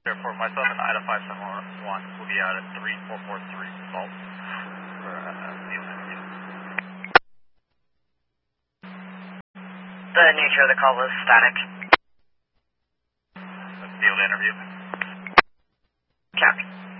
Therefore, myself and Ida 571 will be out at 3443 Salt for field interview. The nature of the call was static. Field interview. Copy.